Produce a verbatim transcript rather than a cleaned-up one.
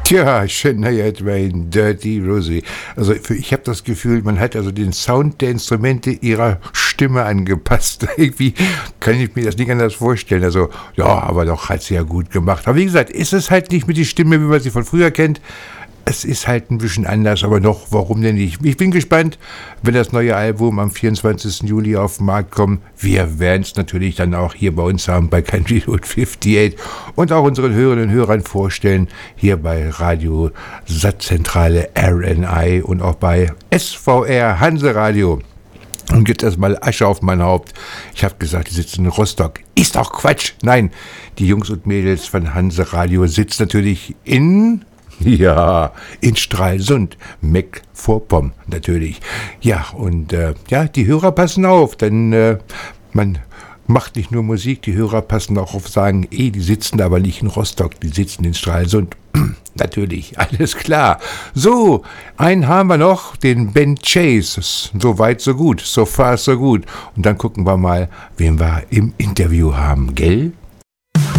Tja, Shania Twain, Dirty Rosie. Also ich habe das Gefühl, man hat also den Sound der Instrumente ihrer Stimme angepasst. Irgendwie kann ich mir das nicht anders vorstellen. Also ja, aber doch hat sie ja gut gemacht. Aber wie gesagt, ist es halt nicht mit die Stimme, wie man sie von früher kennt. Es ist halt ein bisschen anders, aber noch, warum denn nicht? Ich bin gespannt, wenn das neue Album am vierundzwanzigsten Juli auf den Markt kommt. Wir werden es natürlich dann auch hier bei uns haben, bei Country Road achtundfünfzig und auch unseren Hörerinnen und Hörern vorstellen, hier bei Radio Satzzentrale R N I und auch bei S V R Hanseradio. Und jetzt erstmal Asche auf mein Haupt. Ich habe gesagt, die sitzen in Rostock. Ist doch Quatsch. Nein, die Jungs und Mädels von Hanseradio sitzen natürlich in... Ja, in Stralsund, Mecklenburg-Vorpommern natürlich. Ja, und äh, ja, die Hörer passen auf, denn äh, man macht nicht nur Musik, die Hörer passen auch auf, sagen, eh, die sitzen aber nicht in Rostock, die sitzen in Stralsund. Natürlich, alles klar. So, einen haben wir noch, den Ben Chase. So weit, so gut, so far, so gut. Und dann gucken wir mal, wen wir im Interview haben, gell?